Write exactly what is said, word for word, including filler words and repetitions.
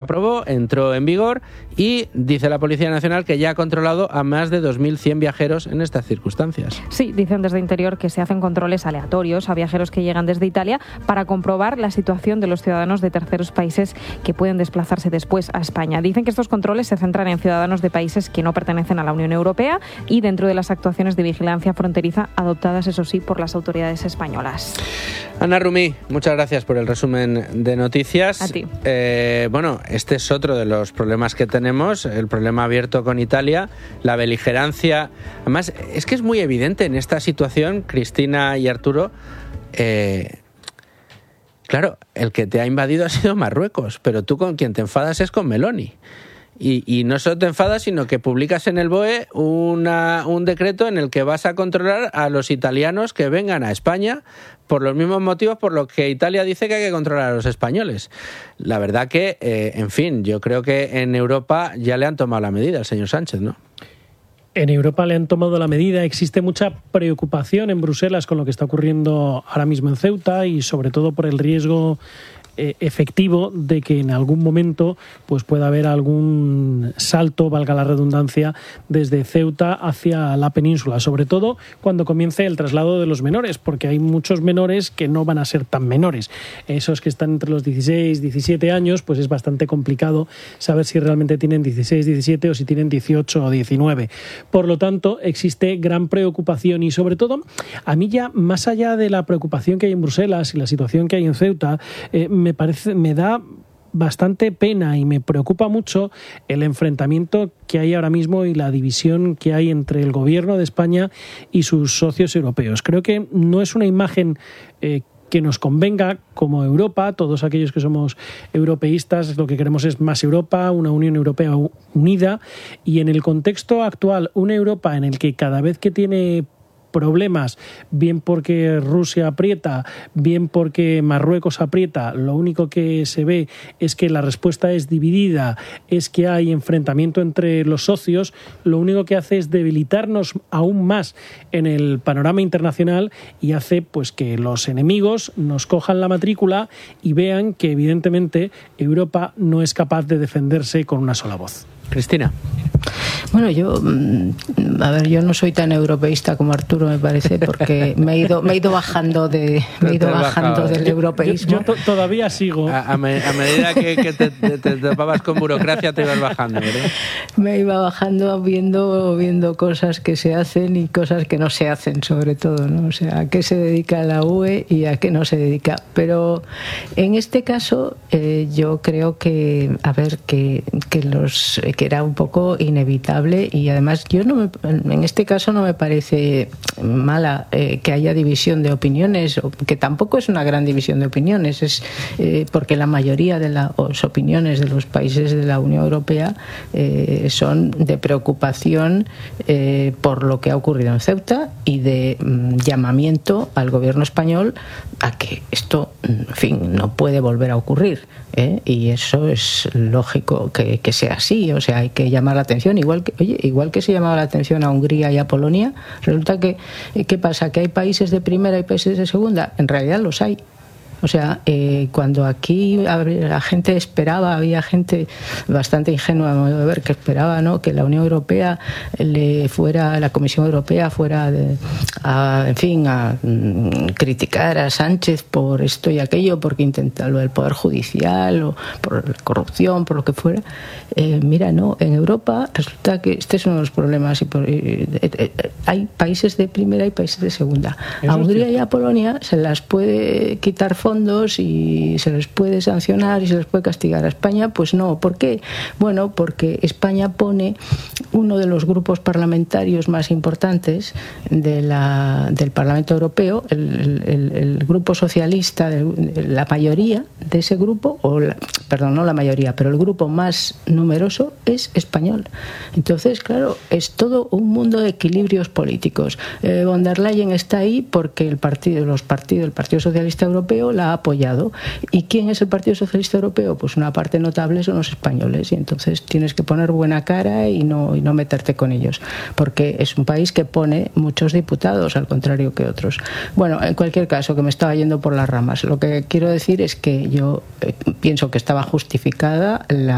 aprobó, entró en vigor y dice la Policía Nacional que ya ha controlado a más de dos mil cien viajeros en estas circunstancias. Sí, dicen desde Interior que se hacen controles aleatorios a viajeros que llegan desde Italia para comprobar la situación de los ciudadanos de terceros países que pueden desplazarse después a España. Dicen que estos controles se centran en ciudadanos de países que no pertenecen a la Unión Europea y dentro de las actuaciones de vigilancia fronteriza adoptadas, eso sí, por las autoridades españolas. Ana Rumí, muchas gracias por el resumen de noticias. A ti. Eh, bueno, este es otro de los problemas que tenemos, el problema abierto con Italia, la beligerancia. Además, es que es muy evidente en esta situación, Cristina y Arturo, eh, claro, el que te ha invadido ha sido Marruecos, pero tú con quien te enfadas es con Meloni. Y, y no solo te enfadas, sino que publicas en el B O E una, un decreto en el que vas a controlar a los italianos que vengan a España por los mismos motivos por los que Italia dice que hay que controlar a los españoles. La verdad que, eh, en fin, yo creo que en Europa ya le han tomado la medida al señor Sánchez, ¿no? En Europa le han tomado la medida. Existe mucha preocupación en Bruselas con lo que está ocurriendo ahora mismo en Ceuta y sobre todo por el riesgo eh, efectivo de que en algún momento pues pueda haber algún salto, valga la redundancia, desde Ceuta hacia la península, sobre todo cuando comience el traslado de los menores, porque hay muchos menores que no van a ser tan menores. Esos que están entre los dieciséis, diecisiete años, pues es bastante complicado saber si realmente tienen dieciséis, diecisiete o si tienen dieciocho o diecinueve. Por lo tanto, existe gran preocupación y sobre todo, a mí ya más allá de la preocupación que hay en Bruselas y la situación que hay en Ceuta, eh, me parece, me da bastante pena y me preocupa mucho el enfrentamiento que hay ahora mismo y la división que hay entre el gobierno de España y sus socios europeos. Creo que no es una imagen eh, que nos convenga como Europa. Todos aquellos que somos europeístas lo que queremos es más Europa, una Unión Europea unida, y en el contexto actual una Europa en el que cada vez que tiene problemas, bien porque Rusia aprieta, bien porque Marruecos aprieta, lo único que se ve es que la respuesta es dividida, es que hay enfrentamiento entre los socios, lo único que hace es debilitarnos aún más en el panorama internacional y hace pues que los enemigos nos cojan la matrícula y vean que evidentemente Europa no es capaz de defenderse con una sola voz. Cristina. Bueno, yo, a ver, yo no soy tan europeísta como Arturo, me parece, porque me he ido, me he ido bajando de, me he ido bajando del yo, europeísmo. Yo, yo to, todavía sigo. A, a, me, a medida que, que te, te, te topabas con burocracia, te ibas bajando, ¿verdad? Me iba bajando viendo, viendo cosas que se hacen y cosas que no se hacen, sobre todo, ¿no? O sea, a qué se dedica la U E y a qué no se dedica. Pero en este caso, eh, yo creo que, a ver, que, que los que era un poco inevitable y además yo no me, en este caso no me parece mala eh, que haya división de opiniones, que tampoco es una gran división de opiniones, es eh, porque la mayoría de las opiniones de los países de la Unión Europea eh, son de preocupación eh, por lo que ha ocurrido en Ceuta y de mm, llamamiento al gobierno español a que esto, en fin, no puede volver a ocurrir. ¿Eh? Y eso es lógico que, que sea así, o sea, hay que llamar la atención, igual que, oye, igual que se llamaba la atención a Hungría y a Polonia, resulta que, ¿qué pasa? ¿Que hay países de primera y países de segunda? En realidad los hay. O sea, eh, cuando aquí la gente esperaba, había gente bastante ingenua, a modo de ver, que esperaba, ¿no?, que la Unión Europea le fuera, la Comisión Europea fuera, de, a, en fin, a mm, criticar a Sánchez por esto y aquello, porque intenta lo del Poder Judicial o por la corrupción, por lo que fuera. Eh, mira, no, en Europa resulta que este es uno de los problemas. Y por, eh, eh, eh, hay países de primera y países de segunda. A Hungría y a Polonia se las puede quitar fondos y se les puede sancionar y se les puede castigar. A España, pues no. ¿Por qué? Bueno, porque España pone uno de los grupos parlamentarios más importantes de la, del Parlamento Europeo, el, el, el grupo socialista, la mayoría de ese grupo, o la, perdón, no la mayoría, pero el grupo más numeroso es español. Entonces, claro, es todo un mundo de equilibrios políticos. Eh, von der Leyen está ahí porque el partido, los partidos, el Partido Socialista Europeo la ha apoyado. ¿Y quién es el Partido Socialista Europeo? Pues una parte notable son los españoles, y entonces tienes que poner buena cara y no, y no meterte con ellos, porque es un país que pone muchos diputados, al contrario que otros. Bueno, en cualquier caso, que me estaba yendo por las ramas, lo que quiero decir es que yo eh, pienso que estaba justificada la